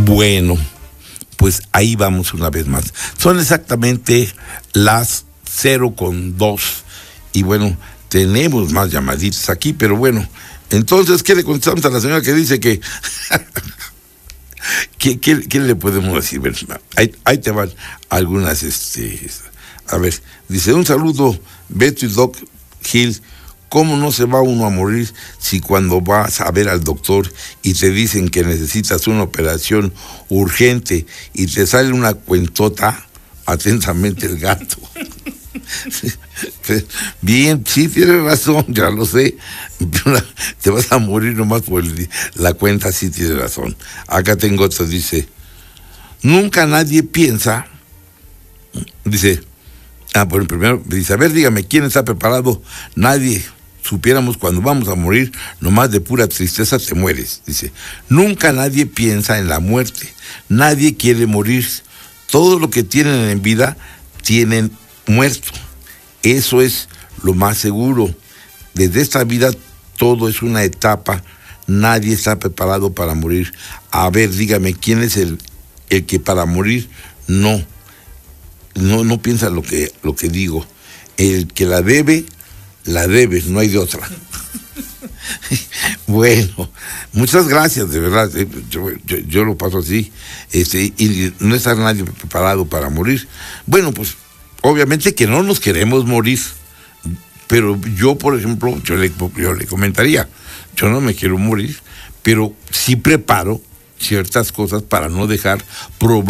Bueno, pues ahí vamos una vez más. Son exactamente las 0:02. Y bueno, tenemos más llamaditas aquí, pero bueno. Entonces, ¿qué le contestamos a la señora que dice que... ¿Qué le podemos decir? Bueno, ahí te van algunas, a ver, dice, un saludo, Beto y Doc Gil. ¿Cómo no se va uno a morir si cuando vas a ver al doctor y te dicen que necesitas una operación urgente y te sale una cuentota? Atentamente el gato. Bien, sí, tienes razón, ya lo sé. Te vas a morir nomás por la cuenta, sí tienes razón. Acá tengo otro, dice, nunca nadie piensa, dice, bueno, primero dice, a ver, dígame, ¿quién está preparado? Nadie. Supiéramos cuando vamos a morir, nomás de pura tristeza te mueres. Dice, nunca nadie piensa en la muerte, nadie quiere morir. Todo lo que tienen en vida, tienen muerto. Eso es lo más seguro. Desde esta vida todo es una etapa, nadie está preparado para morir. A ver, dígame, ¿quién es el que para morir no piensa lo que digo? El que la debes, no hay de otra. Bueno, muchas gracias, de verdad. Yo lo paso así, y no está nadie preparado para morir. Bueno, pues obviamente que no nos queremos morir, pero yo, por ejemplo, yo le comentaría, yo no me quiero morir, pero sí preparo ciertas cosas para no dejar problemas